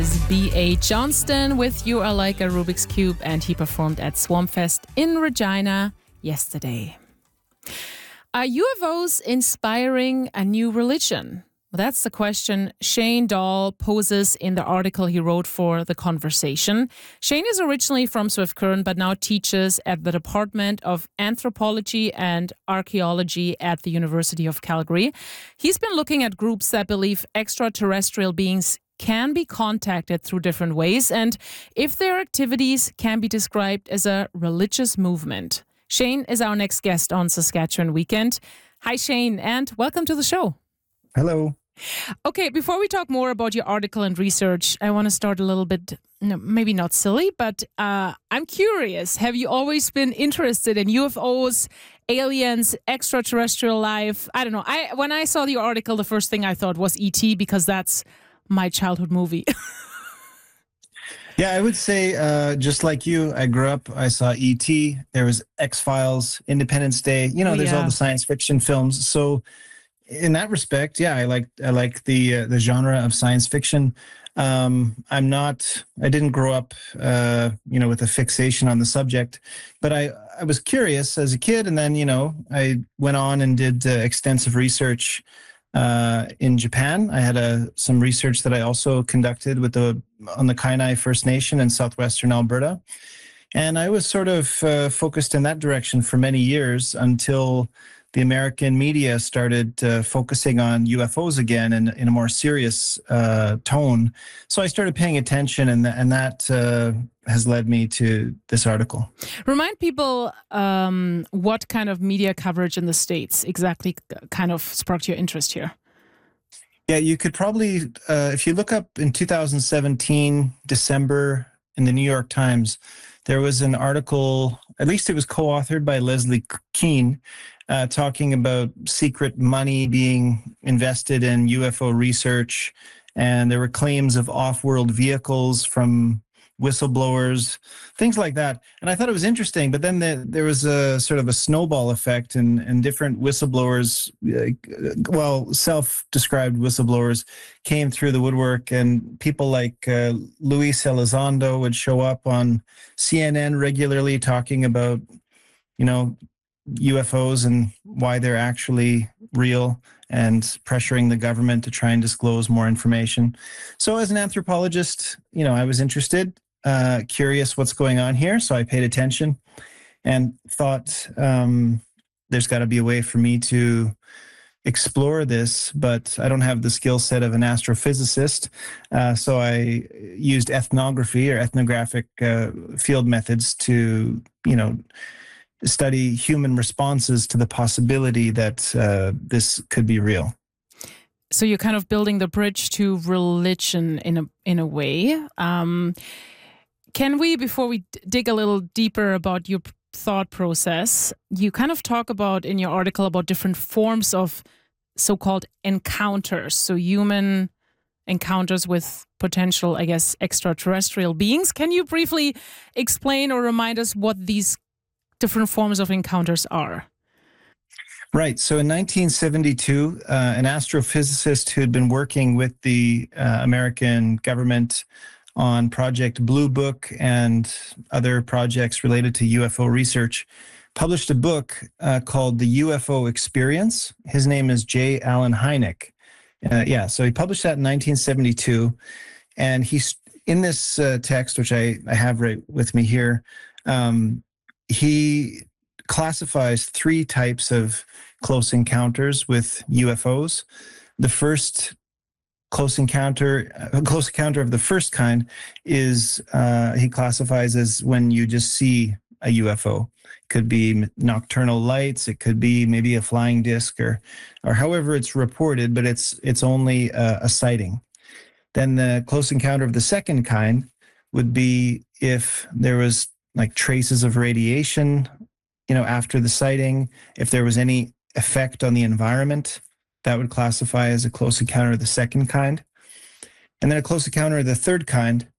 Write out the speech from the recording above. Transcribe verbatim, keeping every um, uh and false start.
B A Johnston with You Are Like a Rubik's Cube, and he performed at Swampfest in Regina yesterday. Are U F Os inspiring a new religion? Well, that's the question Shane Dahl poses in the article he wrote for The Conversation. Shane is originally from Swift Current, but now teaches at the Department of Anthropology and Archaeology at the University of Calgary. He's been looking at groups that believe extraterrestrial beings can be contacted through different ways, and if their activities can be described as a religious movement. Shane is our next guest on Saskatchewan Weekend. Hi, Shane, and welcome to the show. Hello. Okay, before we talk more about your article and research, I want to start a little bit, no, maybe not silly, but uh, I'm curious. Have you always been interested in U F Os, aliens, extraterrestrial life? I don't know. I when I saw the article, the first thing I thought was E T because that's my childhood movie. Yeah, I would say uh, just like you, I grew up, I saw E T, there was X-Files, Independence Day, you know, Oh, there's yeah. all the science fiction films. So in that respect, yeah, I like I like the uh, the genre of science fiction. Um, I'm not, I didn't grow up, uh, you know, with a fixation on the subject, but I, I was curious as a kid. And then, you know, I went on and did uh, extensive research uh, in Japan. I had a, some research that I also conducted with the, on the Kainai First Nation in southwestern Alberta. And I was sort of uh, focused in that direction for many years until the American media started uh, focusing on U F Os again in, in a more serious uh, tone. So I started paying attention, and, th- and that uh, has led me to this article. Remind people um, what kind of media coverage in the States exactly kind of sparked your interest here. Yeah, you could probably, uh, if you look up in two thousand seventeen, December, in the New York Times, there was an article, at least it was co-authored by Leslie Keane, uh, talking about secret money being invested in U F O research. And there were claims of off-world vehicles from whistleblowers, things like that. And I thought it was interesting, but then the, there was a sort of a snowball effect, and, and different whistleblowers, uh, well, self-described whistleblowers came through the woodwork, and people like uh, Luis Elizondo would show up on C N N regularly talking about, you know, U F Os and why they're actually real, and pressuring the government to try and disclose more information. So as an anthropologist, you know, I was interested, uh, curious what's going on here. So I paid attention and thought um, there's got to be a way for me to explore this, but I don't have the skill set of an astrophysicist. Uh, so I used ethnography or ethnographic uh, field methods to, you know, study human responses to the possibility that uh, this could be real. So you're kind of building the bridge to religion in a in a way. Um, can we, before we d- dig a little deeper about your p- thought process, you kind of talk about in your article about different forms of so-called encounters, so human encounters with potential, I guess, extraterrestrial beings. Can you briefly explain or remind us what these different forms of encounters are? Right. So in nineteen seventy-two, uh, an astrophysicist who had been working with the uh, American government on Project Blue Book and other projects related to U F O research published a book uh, called The U F O Experience. His name is J. Allen Hynek. Uh, yeah, so he published that in nineteen seventy-two. And he's in this uh, text, which I, I have right with me here, um, he classifies three types of close encounters with U F Os. The first close encounter, a close encounter of the first kind is uh, he classifies as when you just see a U F O. It could be nocturnal lights, it could be maybe a flying disc, or or however it's reported, but it's it's only a, a sighting. Then the close encounter of the second kind would be if there was like traces of radiation, you know, after the sighting, if there was any effect on the environment, that would classify as a close encounter of the second kind. And then a close encounter of the third kind